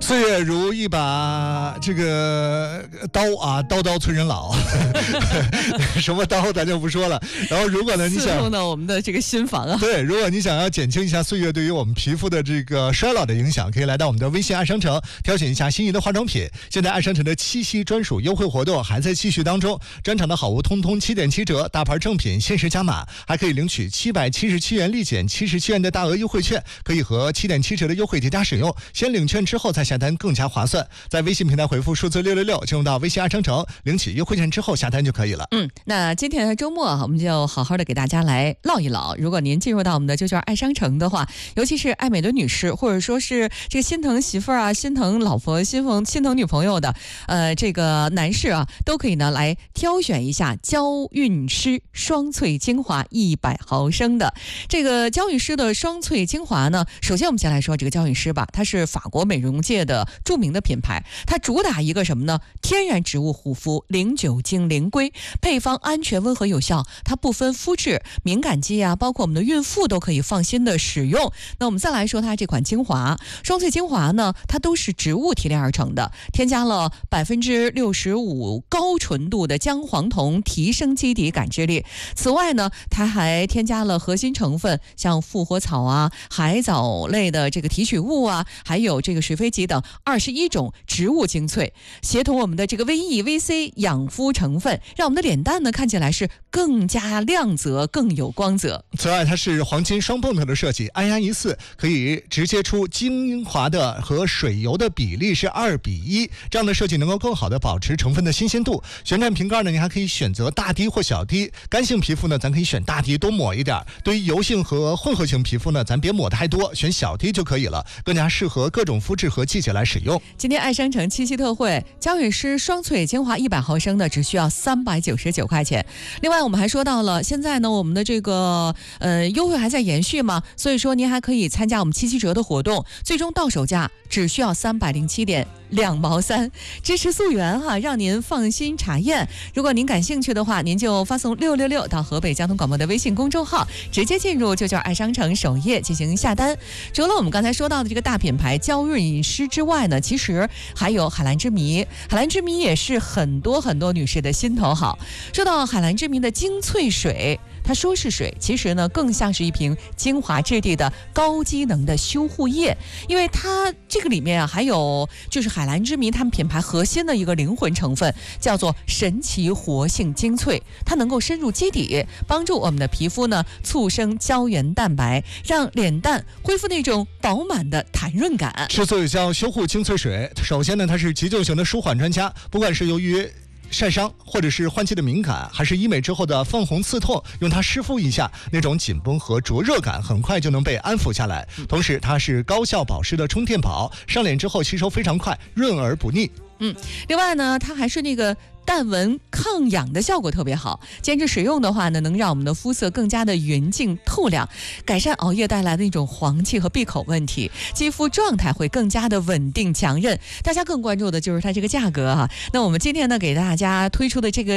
岁月如一把这个刀啊，刀刀催人老。什么刀咱就不说了。然后如果呢你想刺痛到我们的这个心房啊， 对，如果你想要减轻一下岁月对于我们皮肤的这个衰老的影响，可以来到我们的微信爱商城，挑选一下心仪的化妆品。现在爱商城的七夕专属优惠活动还在继续当中，专场的好物通通7.7折，大牌正品限时加码，还可以领取777元立减77元的大额优惠券，可以和7.7折的优惠叠加使用。先领券之后再下单更加划算。在微信平台回复数字666，进入到微信爱商城，领取优惠券之后下单就可以了。 那今天的周末我们就好好的给大家来唠一唠。如果您进入到我们的啾啾爱商城的话，尤其是爱美的女士，或者说是这个心疼媳妇儿啊、心疼老婆、心疼女朋友的这个男士啊，都可以呢来挑选一下娇韵诗双萃精华100毫升的。这个娇韵诗的双萃精华呢，首先我们先来说这个娇韵诗吧，它是法国美容界的著名的品牌，它主打一个什么呢？天然植物护肤，零酒精零硅，配方安全温和有效，它不分肤质，敏感肌啊，包括我们的孕妇都可以放心的使用。那我们再来说它这款精华，双萃精华呢，它都是植物提炼而成的，添加了65%高纯度的姜黄酮，提升基底感知力。此外呢，它还添加了核心成分，像复活草啊、海藻类的这个提取物啊，还有这个水飞荠等21种植物精粹，协同我们的这个 VE、VC 养肤成分，让我们的脸蛋呢看起来是更加亮泽、更有光泽。 此外，它是黄金双泵头的设计，按压一次可以直接出精华的和水油的比例是2:1，这样的设计能够更好的保持成分的新鲜度。旋转瓶盖呢，你还可以选择大滴或小滴，干性皮肤呢，咱可以选大滴多抹一点；对于油性和混合型皮肤呢，咱别抹太多，选小滴就可以了，更加适合各种肤质和季节来使用。 今天爱商城七夕特惠，娇韵诗双萃精华100毫升的只需要399块钱。另外我们还说到了，现在呢我们的这个优惠还在延续嘛，所以说您还可以参加我们777折的活动，最终到手价只需要307.2毛3，支持溯源哈，让您放心查验。如果您感兴趣的话，您就发送666到河北交通广播的微信公众号，直接进入啾啾爱商城首页进行下单。除了我们刚才说到的这个大品牌娇韵诗之外呢，其实还有海蓝之谜。海蓝之谜也是很多女士的心头好。说到海蓝之谜的精粹水，它说是水，其实呢更像是一瓶精华质地的高机能的修护液，因为它这个里面啊还有就是海蓝之谜他们品牌核心的一个灵魂成分，叫做神奇活性精粹，它能够深入基底，帮助我们的皮肤呢促生胶原蛋白，让脸蛋恢复那种饱满的弹润感。 制作有效修护精粹水，首先呢它是急救型的舒缓专家，不管是由于晒伤或者是换季的敏感，还是医美之后的泛红刺痛，用它湿敷一下，那种紧绷和灼热感很快就能被安抚下来。同时它是高效保湿的充电宝，上脸之后吸收非常快，润而不腻。 另外呢，它还是那个淡纹抗氧的效果特别好，坚持使用的话呢，能让我们的肤色更加的匀净透亮，改善熬夜带来的那种黄气和闭口问题，肌肤状态会更加的稳定强韧。大家更关注的就是它这个价格哈。那我们今天呢给大家推出的这个